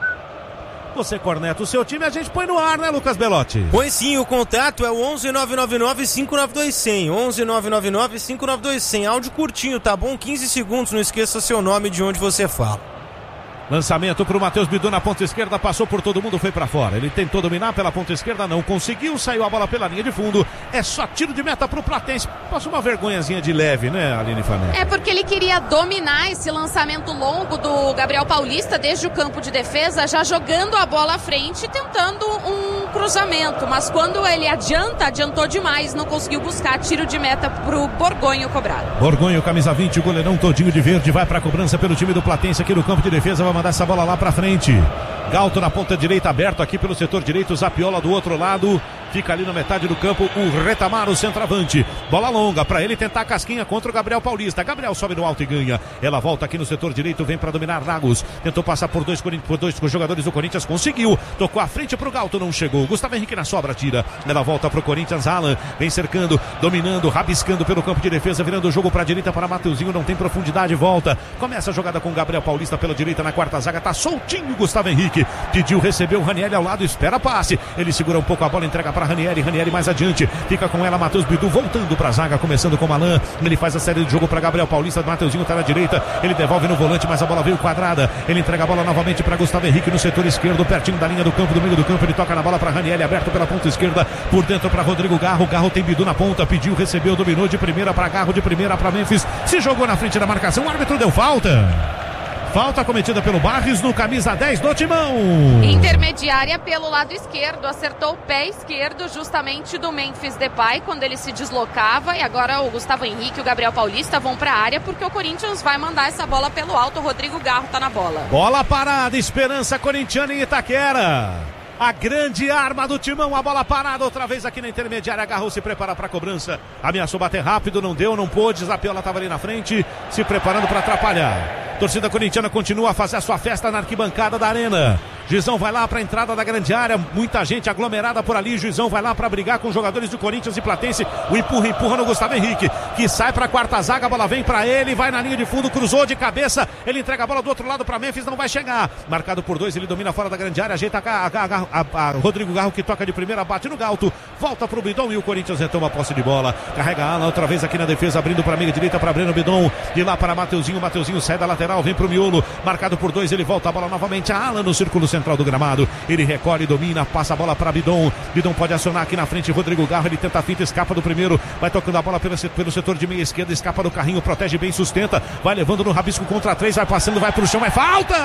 Você corneta o seu time, a gente põe no ar, né, Lucas Belotti? Pois sim, o contato é o 11-999-592-100, 11-999-592-100, áudio curtinho, tá bom? 15 segundos, não esqueça seu nome e de onde você fala. Lançamento para o Matheus Bidu na ponta esquerda, passou por todo mundo, foi para fora. Ele tentou dominar pela ponta esquerda, não conseguiu, saiu a bola pela linha de fundo. É só tiro de meta para o Platense. Passou uma vergonhazinha de leve, né, Aline Fané? É porque ele queria dominar esse lançamento longo do Gabriel Paulista desde o campo de defesa, já jogando a bola à frente, tentando um cruzamento. Mas quando ele adiantou demais, não conseguiu buscar tiro de meta para o Borgonho cobrado. Borgonho, camisa 20, o goleirão todinho de verde, vai para a cobrança pelo time do Platense aqui no campo de defesa, vai mandar essa bola lá pra frente. Galto na ponta direita, aberto aqui pelo setor direito, Zapiola do outro lado, fica ali na metade do campo o Retamar, o centroavante, bola longa pra ele tentar a casquinha contra o Gabriel Paulista, Gabriel sobe no alto e ganha, ela volta aqui no setor direito, vem pra dominar Lagos, tentou passar por dois jogadores do Corinthians, conseguiu, tocou à frente pro Galto, não chegou, Gustavo Henrique na sobra, tira, ela volta pro Corinthians, Alan vem cercando, dominando, rabiscando pelo campo de defesa, virando o jogo pra direita para Mateuzinho, não tem profundidade, volta, começa a jogada com Gabriel Paulista pela direita na quarta zaga, tá soltinho Gustavo Henrique, pediu, recebeu o Ranieri ao lado, espera passe, ele segura um pouco a bola, entrega para Ranieri mais adiante, fica com ela Matheus Bidu, voltando para a zaga, começando com Malan, ele faz a série de jogo para Gabriel Paulista, Mateuzinho tá na direita, ele devolve no volante, mas a bola veio quadrada, ele entrega a bola novamente para Gustavo Henrique no setor esquerdo, pertinho da linha do campo, do meio do campo, ele toca na bola para Ranieri, aberto pela ponta esquerda, por dentro para Rodrigo Garro, Garro tem Bidu na ponta, pediu, recebeu, dominou de primeira para Garro, de primeira para Memphis, se jogou na frente da marcação, o árbitro deu falta. falta cometida pelo Barres no camisa 10 do Timão. Intermediária pelo lado esquerdo, acertou o pé esquerdo justamente do Memphis Depay quando ele se deslocava, e agora o Gustavo Henrique e o Gabriel Paulista vão para a área porque o Corinthians vai mandar essa bola pelo alto. O Rodrigo Garro tá na bola. Bola parada, Esperança Corintiana em Itaquera. A grande arma do Timão, a bola parada outra vez aqui na intermediária. Agarrou, se prepara para a cobrança. Ameaçou bater rápido, não deu, não pôde. Zapiola estava ali na frente, se preparando para atrapalhar. Torcida corintiana continua a fazer a sua festa na arquibancada da Arena. Juizão vai lá para a entrada da grande área, muita gente aglomerada por ali. Juizão vai lá para brigar com os jogadores do Corinthians e Platense. O empurra no Gustavo Henrique, que sai para a quarta zaga, a bola vem para ele, vai na linha de fundo, cruzou de cabeça, ele entrega a bola do outro lado para Memphis, não vai chegar. Marcado por 2, ele domina fora da grande área, ajeita a Rodrigo Garro, que toca de primeira, bate no Galto, volta pro Bidon e o Corinthians retoma a posse de bola. Carrega a Alan outra vez aqui na defesa, abrindo para a meia direita para Breno Bidon, de lá para Mateuzinho sai da lateral, vem pro miolo, marcado por 2, ele volta a bola novamente a Alan no círculo central do gramado, ele recolhe, domina, passa a bola para Bidon pode acionar aqui na frente, Rodrigo Garro, ele tenta a finta, escapa do primeiro, vai tocando a bola pelo setor de meia esquerda, escapa do carrinho, protege bem, sustenta, vai levando no rabisco contra 3, vai passando, vai pro chão, é falta!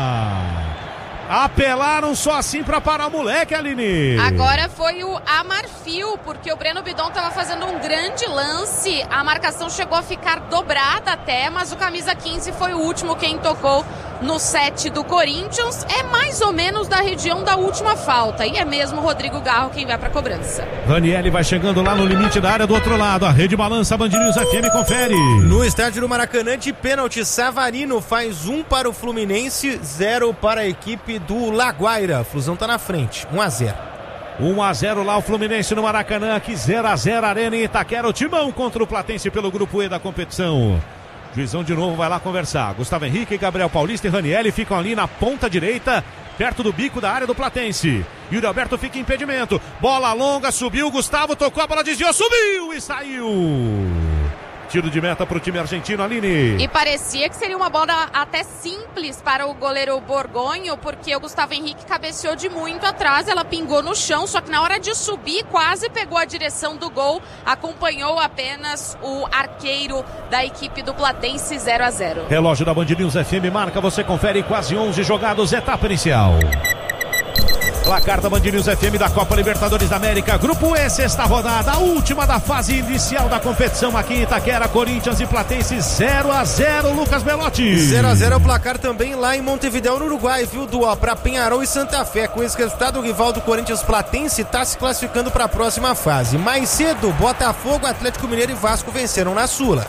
Apelaram só assim pra parar o moleque, Aline. Agora foi o Amarfil, porque o Breno Bidon tava fazendo um grande lance. A marcação chegou a ficar dobrada até, mas o camisa 15 foi o último quem tocou no set do Corinthians. É mais ou menos da região da última falta. E é mesmo o Rodrigo Garro quem vai pra cobrança. Ranieri vai chegando lá no limite da área do outro lado. A rede balança, Band News FM confere. No estádio do Maracanã, de pênalti, Savarino faz 1 para o Fluminense, 0 para a equipe do Laguaira. A Flusão tá na frente, 1-0. 1-0 lá o Fluminense no Maracanã, aqui 0-0 Arena em Itaquera, o Timão contra o Platense pelo grupo E da competição. Juizão de novo vai lá conversar. Gustavo Henrique, Gabriel Paulista e Ranieri ficam ali na ponta direita, perto do bico da área do Platense. Yuri Alberto fica em impedimento. Bola longa, subiu, Gustavo tocou, a bola desviou, subiu e saiu. Tiro de meta para o time argentino, Aline. E parecia que seria uma bola até simples para o goleiro Borgonho, porque o Gustavo Henrique cabeceou de muito atrás, ela pingou no chão, só que na hora de subir quase pegou a direção do gol, acompanhou apenas o arqueiro da equipe do Platense. 0-0. Relógio da Band News FM marca, você confere, quase 11 jogados, etapa inicial. Placar da Band News FM da Copa Libertadores da América, Grupo E, sexta rodada, a última da fase inicial da competição aqui em Itaquera, Corinthians e Platense, 0-0, Lucas Belotti. 0-0 é o placar também lá em Montevidéu, no Uruguai, viu, Duó? Para Penharol e Santa Fé. Com esse resultado, o rival do Corinthians, Platense, está se classificando para a próxima fase. Mais cedo, Botafogo, Atlético Mineiro e Vasco venceram na Sula.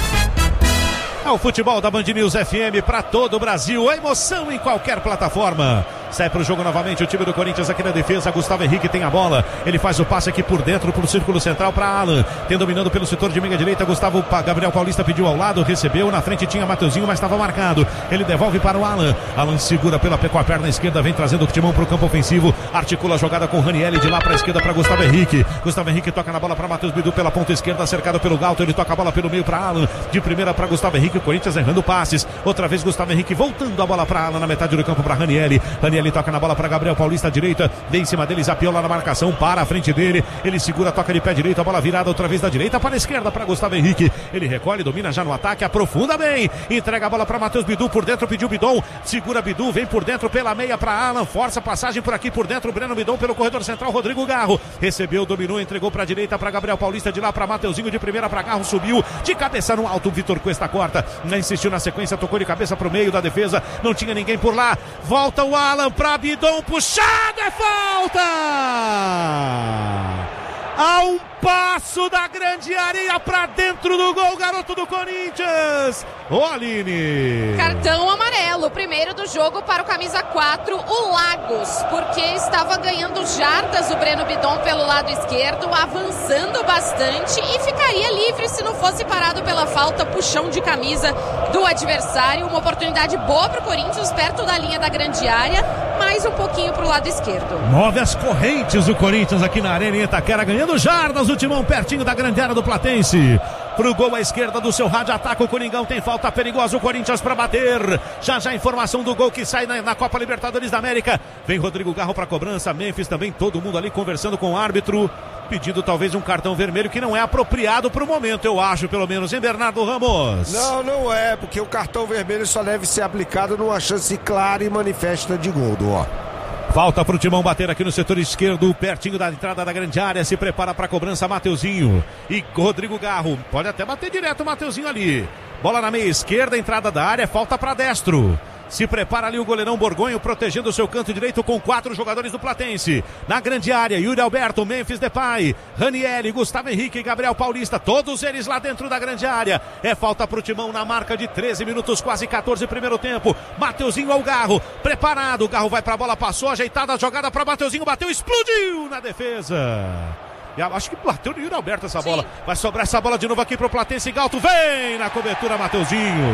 É o futebol da Band News FM para todo o Brasil, a emoção em qualquer plataforma. Sai para o jogo novamente o time do Corinthians aqui na defesa. Gustavo Henrique tem a bola, ele faz o passe aqui por dentro para o círculo central para Alan, tem dominando pelo setor de meia direita. Gabriel Paulista pediu ao lado, recebeu, na frente tinha Mateuzinho, mas estava marcado, ele devolve para o Alan. Alan segura com a perna esquerda, vem trazendo o Timão para o campo ofensivo, articula a jogada com o Ranieri, de lá para a esquerda para Gustavo Henrique. Gustavo Henrique toca na bola para Matheus Bidu pela ponta esquerda, cercado pelo Galto, ele toca a bola pelo meio para Alan, de primeira para Gustavo Henrique. O Corinthians errando passes, outra vez Gustavo Henrique voltando a bola para Alan, na metade do campo para Ranieri. Ranieri toca na bola para Gabriel Paulista à direita, vem em cima dele, Zapiola na marcação, para a frente dele, ele segura, toca de pé direito, a bola virada outra vez da direita para a esquerda para Gustavo Henrique, ele recolhe, domina já no ataque, aprofunda bem, entrega a bola para Matheus Bidu, por dentro pediu Bidon, segura Bidu, vem por dentro pela meia para Alan, força a passagem por aqui por dentro, Breno Bidon pelo corredor central, Rodrigo Garro, recebeu, dominou, entregou para a direita para Gabriel Paulista, de lá para Mateuzinho, de primeira para Garro, subiu, de cabeça no alto, Vitor Cuesta corta, insistiu na sequência, tocou de cabeça para o meio da defesa, não tinha ninguém por lá, volta o Alan para Bidon, puxado, é falta! A um passo da grande área para dentro do gol, garoto do Corinthians. Ô, Aline. Cartão amarelo, primeiro do jogo para o camisa 4, o Lagos, porque estava ganhando jardas o Breno Bidon pelo lado esquerdo, avançando bastante e ficaria livre se não fosse parado pela falta, puxão de camisa do adversário. Uma oportunidade boa para o Corinthians, perto da linha da grande área, mais um pouquinho para o lado esquerdo. Move as correntes do Corinthians aqui na Arena em Itaquera, ganhando jardas, o Timão pertinho da grande área do Platense. Pro gol à esquerda do seu rádio, ataca o Coringão, tem falta perigosa, o Corinthians para bater. Já a informação do gol que sai na Copa Libertadores da América. Vem Rodrigo Garro para cobrança, Memphis também, todo mundo ali conversando com o árbitro. pedindo talvez um cartão vermelho que não é apropriado pro momento, eu acho, pelo menos, hein, Bernardo Ramos? Não é, porque o cartão vermelho só deve ser aplicado numa chance clara e manifesta de gol, ó. Falta pro Timão bater aqui no setor esquerdo, pertinho da entrada da grande área. Se prepara pra cobrança Mateuzinho e Rodrigo Garro. Pode até bater direto o Mateuzinho ali. Bola na meia esquerda, entrada da área, falta pra Destro. Se prepara ali o goleirão Borgonho, protegendo o seu canto direito com 4 jogadores do Platense. Na grande área, Yuri Alberto, Memphis Depay, Ranieri, Gustavo Henrique e Gabriel Paulista. Todos eles lá dentro da grande área. É falta pro Timão na marca de 13 minutos, quase 14 primeiro tempo. Mateuzinho ao Garro, preparado. O Garro vai pra bola, passou, ajeitada a jogada pra Mateuzinho, bateu, explodiu na defesa. Acho que bateu no Yuri Alberto essa bola. Vai sobrar essa bola de novo aqui pro Platense. Galto vem na cobertura, Mateuzinho.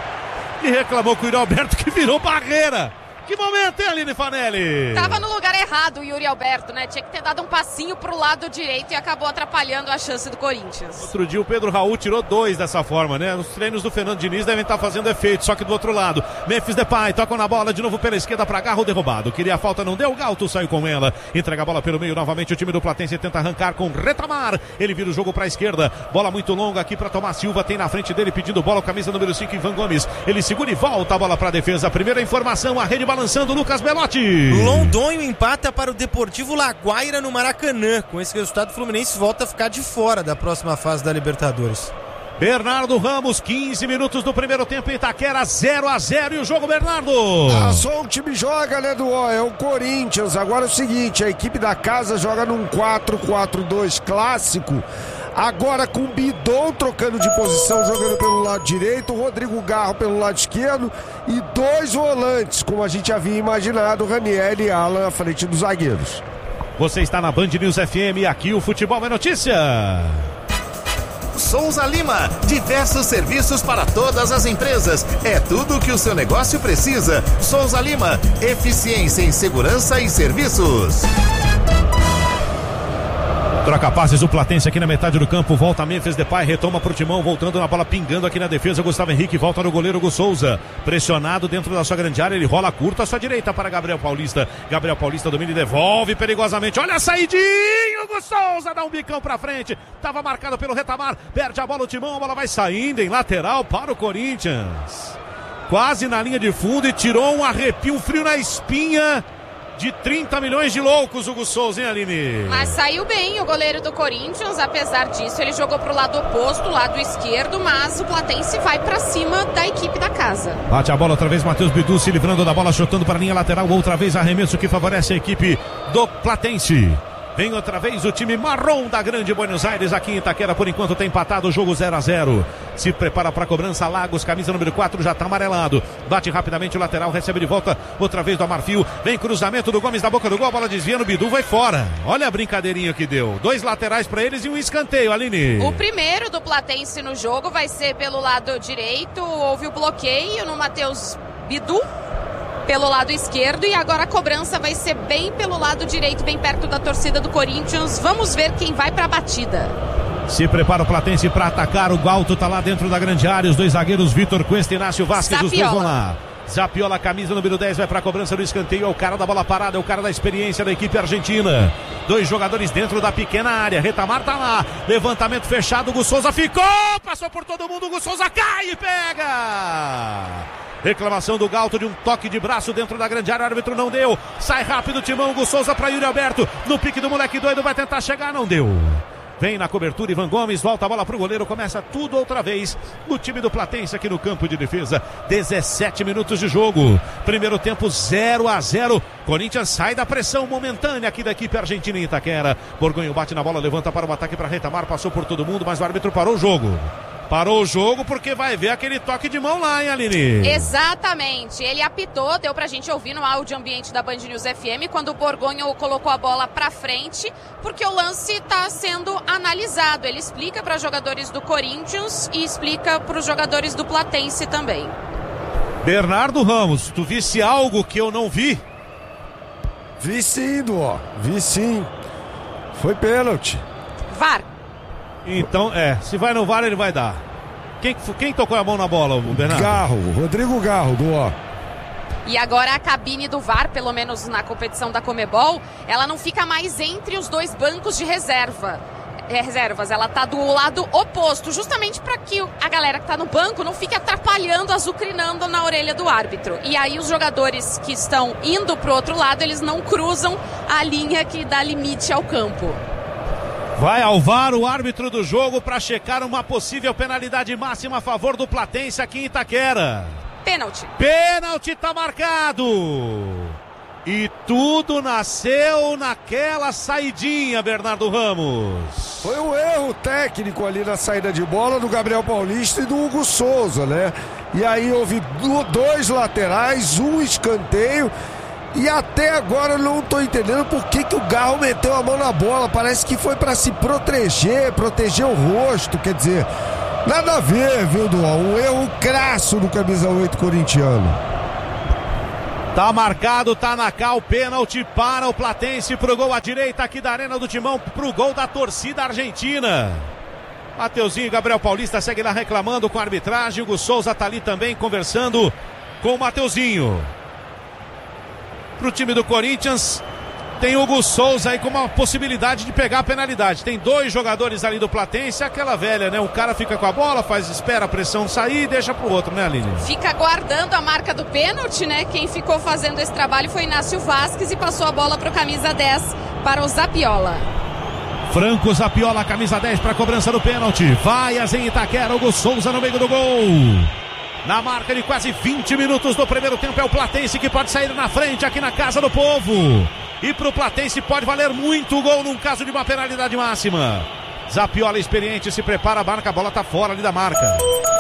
E reclamou com o Yuri Alberto que virou barreira. Que momento, hein, Aline Fanelli? Tava no lugar errado o Yuri Alberto, né? Tinha que ter dado um passinho pro lado direito e acabou atrapalhando a chance do Corinthians. Outro dia o Pedro Raul tirou 2 dessa forma, né? Os treinos do Fernando Diniz devem estar fazendo efeito, só que do outro lado. Memphis Depay toca na bola de novo pela esquerda pra Garro, derrubado. Queria a falta, não deu, o Galto saiu com ela. Entrega a bola pelo meio novamente, o time do Platense tenta arrancar com Retamar. Ele vira o jogo pra esquerda, bola muito longa aqui pra Tomás Silva, tem na frente dele pedindo bola, camisa número 5, Ivan Gomes. Ele segura e volta a bola pra defesa. Primeira informação, a rede balançando, Lucas Belotti. Londonho empata para o Deportivo Laguaira no Maracanã. Com esse resultado, o Fluminense volta a ficar de fora da próxima fase da Libertadores. Bernardo Ramos, 15 minutos do primeiro tempo em Itaquera, 0-0 e o jogo, Bernardo. Só o time joga, né, é o Corinthians. Agora é o seguinte, a equipe da casa joga num 4-4-2 clássico. Agora com o Bidon trocando de posição, jogando pelo lado direito, o Rodrigo Garro pelo lado esquerdo e 2 volantes, como a gente havia imaginado, Ranieri e Alan à frente dos zagueiros. Você está na Band News FM, aqui o futebol é notícia. Souza Lima, diversos serviços para todas as empresas. É tudo o que o seu negócio precisa. Souza Lima, eficiência em segurança e serviços. Troca passes o Platense aqui na metade do campo, volta Memphis Depay, retoma pro Timão, voltando na bola, pingando aqui na defesa, Gustavo Henrique, volta no goleiro Hugo Souza, pressionado dentro da sua grande área, ele rola curto à sua direita para Gabriel Paulista domina e devolve perigosamente, olha a saidinha, Hugo Souza dá um bicão pra frente, tava marcado pelo Retamar, perde a bola o Timão, a bola vai saindo em lateral para o Corinthians, quase na linha de fundo e tirou um arrepio, um frio na espinha de 30 milhões de loucos, Hugo Souza, hein, Aline? Mas saiu bem o goleiro do Corinthians, apesar disso, ele jogou pro lado oposto, lado esquerdo, mas o Platense vai pra cima da equipe da casa. Bate a bola outra vez, Matheus Bidu se livrando da bola, chutando para a linha lateral, outra vez arremesso que favorece a equipe do Platense. Vem outra vez o time marrom da Grande Buenos Aires aqui em Itaquera, por enquanto tem empatado o jogo 0-0. Se prepara para a cobrança, Lagos, camisa número 4, já está amarelado. Bate rapidamente o lateral, recebe de volta, outra vez do Amarfio. Vem cruzamento do Gomes na boca do gol, a bola desvia no Bidu, vai fora. Olha a brincadeirinha que deu. 2 laterais para eles e um escanteio, Aline. O primeiro do Platense no jogo vai ser pelo lado direito, houve o bloqueio no Matheus Bidu pelo lado esquerdo e agora a cobrança vai ser bem pelo lado direito, bem perto da torcida do Corinthians. Vamos ver quem vai para a batida. Se prepara o Platense para atacar, o Galto tá lá dentro da grande área, os 2 zagueiros Vitor Cuesta e Inácio Vasquez, os 2 vão lá. Zapiola, camisa número 10, vai para a cobrança do escanteio, é o cara da bola parada, é o cara da experiência da equipe argentina. 2 jogadores dentro da pequena área, Retamar tá lá, levantamento fechado, Hugo Souza ficou, passou por todo mundo, Hugo Souza cai e pega! Reclamação do Galto de um toque de braço dentro da grande área, o árbitro não deu, sai rápido o Timão, Hugo Souza para Yuri Alberto, no pique do moleque doido, vai tentar chegar, não deu. Vem na cobertura Ivan Gomes, volta a bola pro goleiro, começa tudo outra vez no time do Platense aqui no campo de defesa. 17 minutos de jogo, primeiro tempo 0-0. Corinthians sai da pressão momentânea aqui da equipe argentina em Itaquera. Borgonho bate na bola, levanta para o ataque para Retamar, passou por todo mundo, mas o árbitro parou o jogo. Parou o jogo porque vai ver aquele toque de mão lá, hein, Aline? Exatamente. Ele apitou, deu pra gente ouvir no áudio ambiente da Band News FM quando o Borgonho colocou a bola pra frente, porque o lance tá sendo analisado. Ele explica para jogadores do Corinthians e explica para os jogadores do Platense também. Bernardo Ramos, tu visse algo que eu não vi? Vi sim, vi sim. Foi pênalti. VAR. Então, se vai no VAR, ele vai dar. Quem tocou a mão na bola, o Bernardo? Rodrigo Garro, E agora a cabine do VAR, pelo menos na competição da Conmebol, ela não fica mais entre os dois bancos de reservas. Ela tá do lado oposto, justamente para que a galera que tá no banco não fique atrapalhando, azucrinando na orelha do árbitro. E aí os jogadores que estão indo pro outro lado, eles não cruzam a linha que dá limite ao campo. Vai ao VAR o árbitro do jogo para checar uma possível penalidade máxima a favor do Platense aqui em Itaquera. Pênalti tá marcado. E tudo nasceu naquela saidinha, Bernardo Ramos. Foi um erro técnico ali na saída de bola do Gabriel Paulista e do Hugo Souza, né? E aí houve dois laterais, um escanteio. E até agora eu não tô entendendo por que o Garro meteu a mão na bola. Parece que foi para se proteger o rosto, quer dizer... Nada a ver, viu, Dual? Um erro crasso do camisa 8 corintiano. Tá marcado, tá na cal, pênalti para o Platense, pro gol à direita aqui da Arena do Timão, pro gol da torcida argentina. Mateuzinho e Gabriel Paulista seguem lá reclamando com a arbitragem. Hugo Souza tá ali também conversando com o Mateuzinho. Pro time do Corinthians, tem Hugo Souza aí com uma possibilidade de pegar a penalidade. Tem dois jogadores ali do Platense, aquela velha, né? Um cara fica com a bola, espera a pressão sair e deixa pro outro, né, Aline? Fica guardando a marca do pênalti, né? Quem ficou fazendo esse trabalho foi Inácio Vasquez e passou a bola pro camisa 10 para o Zapiola. Franco Zapiola, camisa 10 para a cobrança do pênalti. Vaias em Itaquera, Hugo Souza no meio do gol. Na marca de quase 20 minutos do primeiro tempo, é o Platense que pode sair na frente aqui na Casa do Povo. E pro Platense pode valer muito o gol num caso de uma penalidade máxima. Zapiola experiente, se prepara, marca, a bola tá fora ali da marca.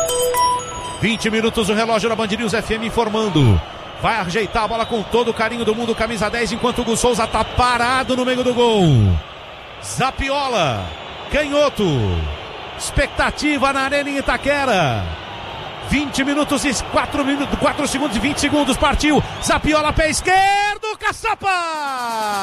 20 minutos o relógio da Band News FM informando. Vai ajeitar a bola com todo o carinho do mundo, camisa 10, enquanto o Hugo Souza tá parado no meio do gol. Zapiola, canhoto. Expectativa na Arena em Itaquera. 20 minutos e 4 segundos e 20 segundos, partiu. Zapiola, pé esquerdo, caçapa!